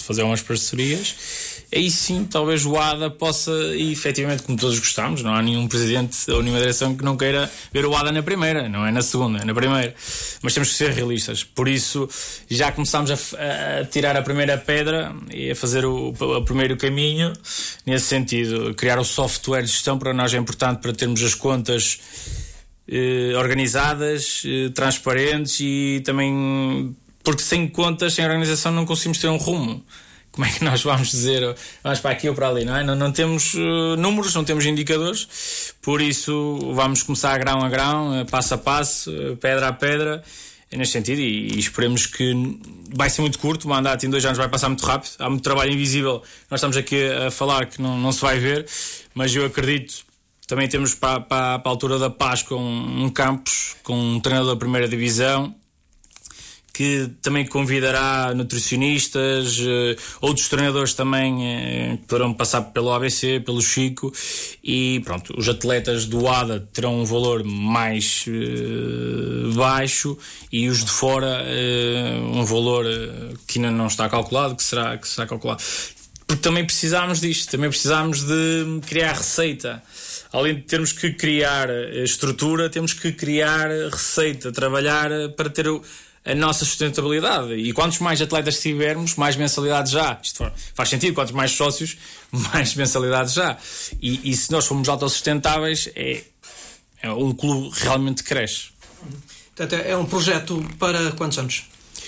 fazer umas parcerias, aí sim talvez o ADA possa, e efetivamente, como todos gostamos, não há nenhum presidente ou nenhuma direção que não queira ver o ADA na primeira, não é na segunda, é na primeira, mas temos que ser realistas. Por isso já começámos a tirar a primeira pedra e a fazer o primeiro caminho nesse sentido. Criar o software de gestão para nós é importante para termos as contas organizadas, transparentes, e também porque sem contas, sem organização, não conseguimos ter um rumo. Como é que nós vamos dizer vamos para aqui ou para ali, não é? Não temos números, não temos indicadores, por isso vamos começar grão a grão, passo a passo, pedra a pedra, neste sentido, e esperemos que vai ser muito curto, o mandato em 2 anos vai passar muito rápido, há muito trabalho invisível, nós estamos aqui a falar que não se vai ver, mas eu acredito. Também temos para a altura da Páscoa um campus com um treinador da primeira divisão, que também convidará nutricionistas, outros treinadores também que poderão passar pelo ABC, pelo Chico, e pronto, os atletas do ADA terão um valor mais baixo, e os de fora um valor que ainda não está calculado, que será calculado. Porque também precisámos disto, também precisámos de criar receita. Além de termos que criar estrutura, temos que criar receita, trabalhar para ter a nossa sustentabilidade. E quantos mais atletas tivermos, mais mensalidades já. Isto faz sentido, quantos mais sócios, mais mensalidades já. E se nós formos autossustentáveis, é um clube realmente cresce. Portanto, é um projeto para quantos anos?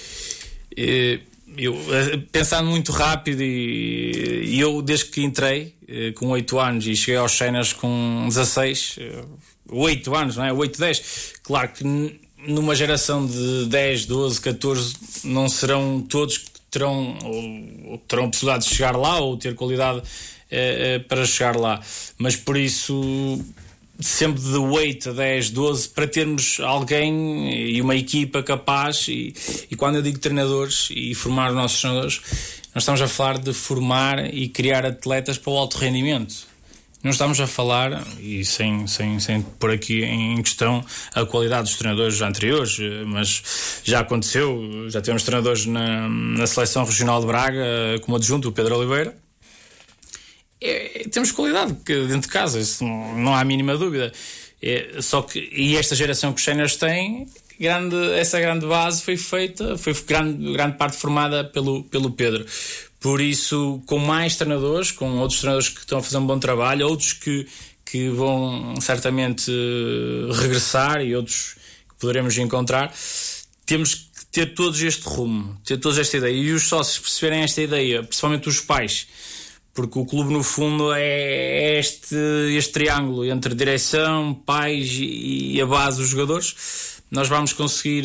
Eu, pensando muito rápido, e eu desde que entrei com 8 anos e cheguei aos séniores com 16, 8 anos, não é? 8, 10, claro que numa geração de 10, 12, 14 não serão todos que terão a possibilidade de chegar lá ou ter qualidade para chegar lá, mas por isso sempre de 8 a 10, 12, para termos alguém e uma equipa capaz, e quando eu digo treinadores e formar os nossos treinadores, nós estamos a falar de formar e criar atletas para o alto rendimento. Não estamos a falar, e sem pôr aqui em questão a qualidade dos treinadores anteriores, mas já aconteceu, já temos treinadores na seleção regional de Braga como adjunto, o Pedro Oliveira. Temos qualidade dentro de casa, isso não há a mínima dúvida. Só que esta geração que os séniores têm, essa grande base foi grande parte formada pelo Pedro. Por isso, com mais treinadores, com outros treinadores que estão a fazer um bom trabalho, outros que vão certamente regressar e outros que poderemos encontrar, temos que ter todos este rumo, ter todos esta ideia, e os sócios perceberem esta ideia, principalmente os pais, porque o clube no fundo é este triângulo entre direção, pais e a base dos jogadores. Nós vamos conseguir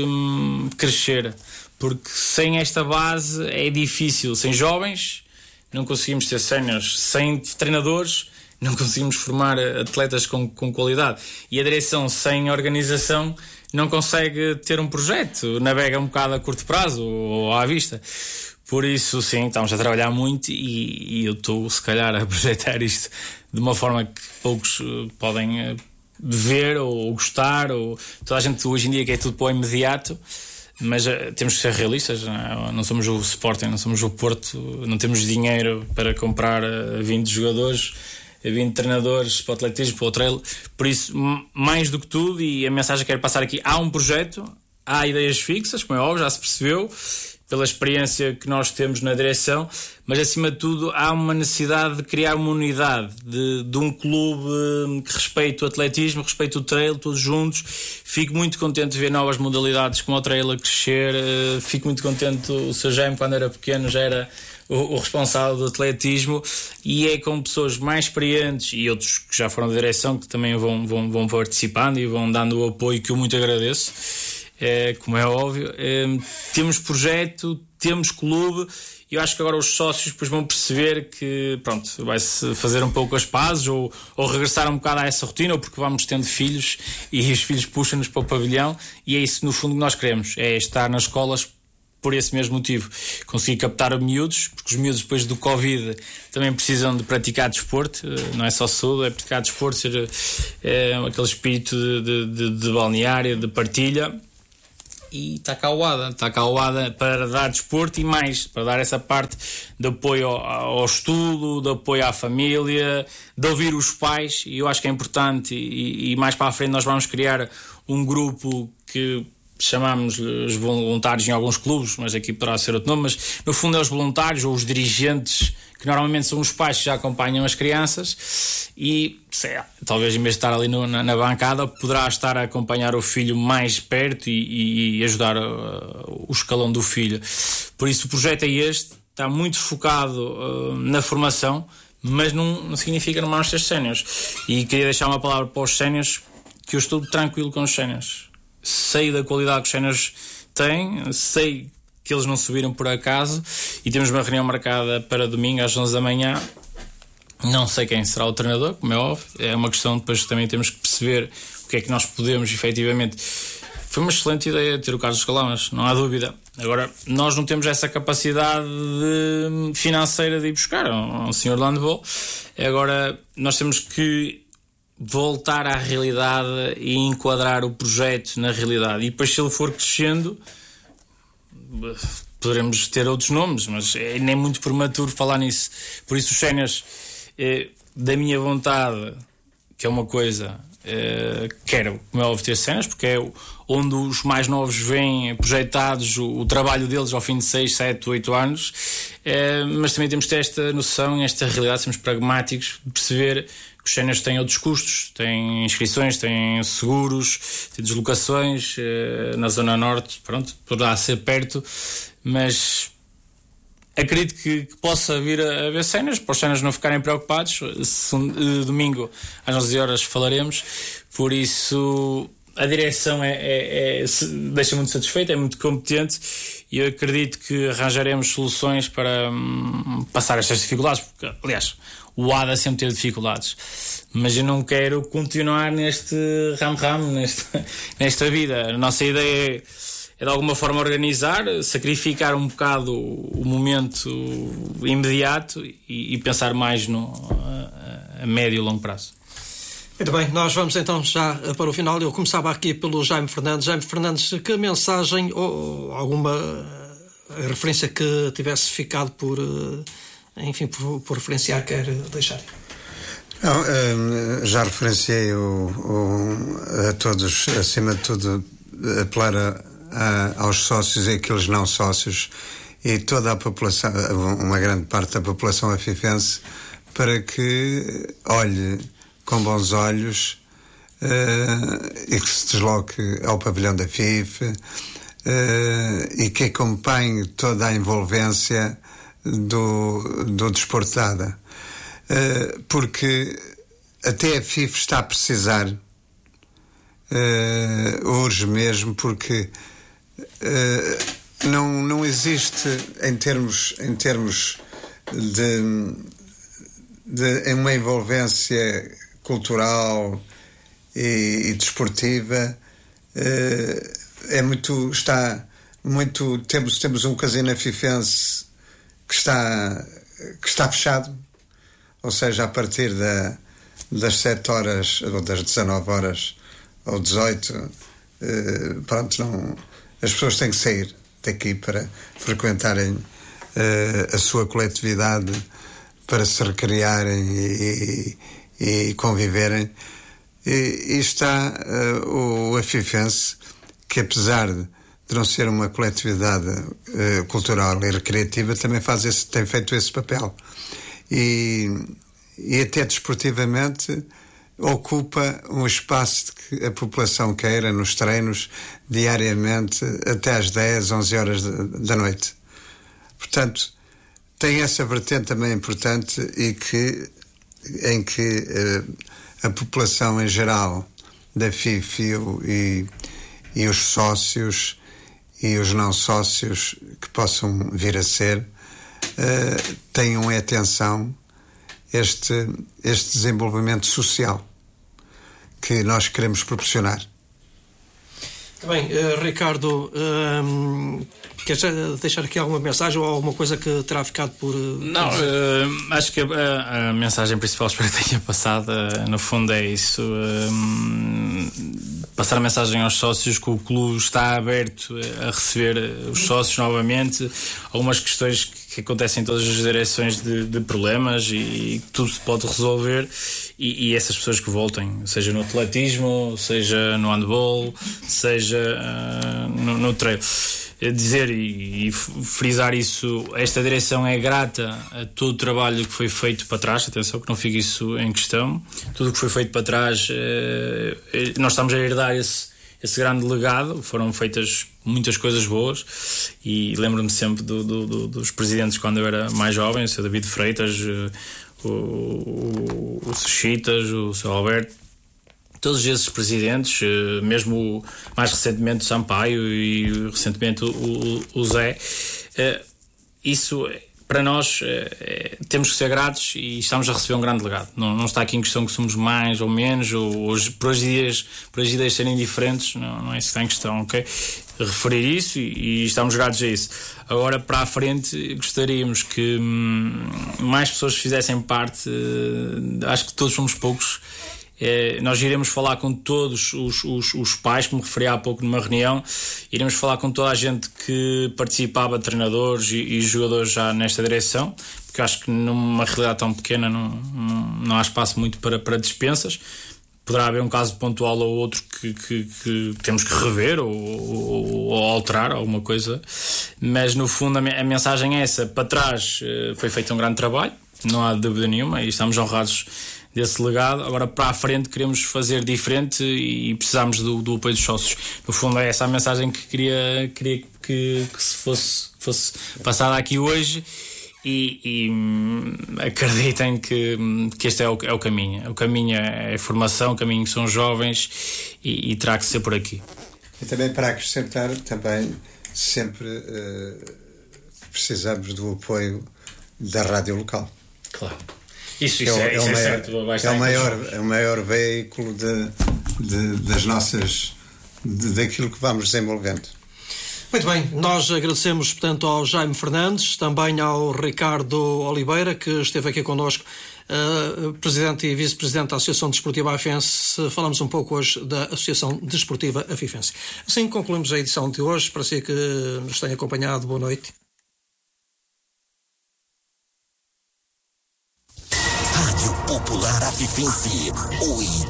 crescer, porque sem esta base é difícil. Sem jovens não conseguimos ter séniores, sem treinadores não conseguimos formar atletas com qualidade, e a direção sem organização não consegue ter um projeto, navega um bocado a curto prazo ou à vista. Por isso, sim, estamos a trabalhar muito, e eu estou, se calhar, a projetar isto de uma forma que poucos podem ver ou gostar, ou toda a gente hoje em dia quer tudo para o imediato, mas temos que ser realistas, não somos o Sporting, não somos o Porto, não temos dinheiro para comprar 20 jogadores, 20 treinadores para o atletismo, para o trail. Por isso, mais do que tudo, e a mensagem que quero passar aqui, há um projeto, há ideias fixas, como é óbvio, já se percebeu, pela experiência que nós temos na direção, mas acima de tudo há uma necessidade de criar uma unidade de um clube que respeite o atletismo, respeite o trail, todos juntos. Fico muito contente de ver novas modalidades como o trail a crescer, fico muito contente, o Sr. Jaime quando era pequeno já era o responsável do atletismo, e é com pessoas mais experientes e outros que já foram da direção que também vão participando e vão dando o apoio que eu muito agradeço. Como é óbvio, temos projeto, temos clube, e eu acho que agora os sócios depois vão perceber que pronto, vai-se fazer um pouco as pazes ou regressar um bocado a essa rotina, ou porque vamos tendo filhos e os filhos puxam-nos para o pavilhão, e é isso no fundo que nós queremos, é estar nas escolas por esse mesmo motivo, conseguir captar miúdos, porque os miúdos depois do Covid também precisam de praticar desporto, não é só saúde, é praticar desporto, ser aquele espírito de balneário, de partilha. e está cá o ADA para dar desporto e mais, para dar essa parte de apoio ao estudo, de apoio à família, de ouvir os pais, e eu acho que é importante, e mais para a frente nós vamos criar um grupo que chamamos os voluntários em alguns clubes, mas aqui poderá ser outro nome, mas no fundo é os voluntários ou os dirigentes, que normalmente são os pais que já acompanham as crianças, e talvez em vez de estar ali na bancada, poderá estar a acompanhar o filho mais perto e ajudar o escalão do filho. Por isso o projeto é este, está muito focado na formação, mas não significa não ter séniores. E queria deixar uma palavra para os séniores, que eu estou tranquilo com os séniores. Sei da qualidade que os séniores têm, sei que eles não subiram por acaso, e temos uma reunião marcada para domingo às 11 da manhã. Não sei quem será o treinador, como é óbvio, é uma questão depois que também temos que perceber o que é que nós podemos efetivamente. Foi uma excelente ideia ter o Carlos Escalamas, não há dúvida. Agora, nós não temos essa capacidade financeira de ir buscar um senhor de handball. Agora, nós temos que voltar à realidade e enquadrar o projeto na realidade. E depois, se ele for crescendo, poderemos ter outros nomes, mas é nem muito prematuro falar nisso. Por isso, os séniores, da minha vontade, que é uma coisa, quero, como é óbvio, ter séniores, porque é onde os mais novos veem projetados o trabalho deles ao fim de 6, 7, 8 anos, mas também temos de ter esta noção, esta realidade, sermos pragmáticos, de perceber que os séniores têm outros custos, têm inscrições, têm seguros, têm deslocações, na Zona Norte, pronto, poderá ser perto, mas acredito que possa vir a haver séniores, para os séniores não ficarem preocupados. Domingo às 11 horas falaremos, por isso a direção deixa muito satisfeita, é muito competente, e eu acredito que arranjaremos soluções para passar estas dificuldades, porque, aliás, o ADA sempre teve dificuldades, mas eu não quero continuar neste ramo, nesta vida. A nossa ideia é de alguma forma organizar, sacrificar um bocado o momento imediato e pensar mais a médio e longo prazo. Muito bem, nós vamos então já para o final. Eu começava aqui pelo Jaime Fernandes. Jaime Fernandes, que mensagem ou alguma referência que tivesse ficado por referenciar, quer deixar? Não, já referenciei a todos, acima de tudo, apelar aos sócios e aqueles não sócios e toda a população, uma grande parte da população afifense, para que olhe com bons olhos e que se desloque ao pavilhão da FIF e que acompanhe toda a envolvência do desporto de ADA, porque até a FIF está a precisar, urge mesmo, porque não existe em termos de uma envolvência cultural e desportiva, temos um casino afifense que está fechado, ou seja, a partir das 7 horas ou das 19 horas ou 18, as pessoas têm que sair daqui para frequentarem a sua coletividade, para se recriarem e conviverem. E está o afifense, que apesar de não ser uma coletividade cultural e recreativa, também tem feito esse papel. E até desportivamente ocupa um espaço que a população queira nos treinos diariamente até às 10, 11 horas da noite. Portanto, tem essa vertente também importante em que a população em geral da FIF e os sócios e os não sócios que possam vir a ser tenham em atenção este desenvolvimento social que nós queremos proporcionar. Bem, Ricardo, queres deixar aqui alguma mensagem ou alguma coisa que terá ficado por... Não, acho que a mensagem principal, espero que tenha passado, no fundo é isso. passar a mensagem aos sócios que o clube está aberto a receber os sócios novamente. Algumas questões que acontecem em todas as direções de problemas e tudo se pode resolver, e essas pessoas que voltem, seja no atletismo, seja no handball, seja no trail. Dizer e frisar isso, esta direção é grata a todo o trabalho que foi feito para trás. Atenção que não fique isso em questão. Tudo o que foi feito para trás, nós estamos a herdar esse grande legado. Foram feitas muitas coisas boas, e lembro-me sempre dos presidentes quando eu era mais jovem, o Sr. David Freitas, o Sechitas, o Sr. Alberto. Todos esses presidentes, mesmo mais recentemente o Sampaio e recentemente o Zé, isso para nós temos que ser gratos, e estamos a receber um grande legado. Não está aqui em questão que somos mais ou menos, ou por as ideias serem diferentes, não é isso que está em questão, ok? Referir isso, e estamos gratos a isso. Agora, para a frente, gostaríamos que mais pessoas fizessem parte. Acho que todos somos poucos. Nós iremos falar com todos os pais, como referi há pouco numa reunião. Iremos falar com toda a gente que participava, treinadores e jogadores já nesta direção, porque acho que numa realidade tão pequena não há espaço muito para dispensas. Poderá haver um caso pontual ou outro que temos que rever ou alterar alguma coisa, mas no fundo a mensagem é essa. Para trás foi feito um grande trabalho, não há dúvida nenhuma, e estamos honrados desse legado. Agora para a frente queremos fazer diferente e precisamos do apoio dos sócios. No fundo é essa a mensagem que queria que se fosse passada aqui hoje, e acreditem que este é o caminho. O caminho é formação, o caminho são jovens, e terá que ser por aqui. E também para acrescentar, também sempre precisamos do apoio da rádio local. Claro. Isso é certo. É o maior veículo das nossas, daquilo que vamos desenvolvendo. Muito bem, nós agradecemos, portanto, ao Jaime Fernandes, também ao Ricardo Oliveira, que esteve aqui connosco, presidente e vice-presidente da Associação Desportiva Afifense. Falamos um pouco hoje da Associação Desportiva Afifense. Assim concluímos a edição de hoje. Para si que nos tem acompanhado, boa noite. Rádio Popular Afifense,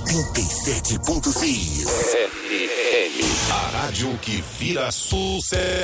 87.6. A rádio que vira sucesso.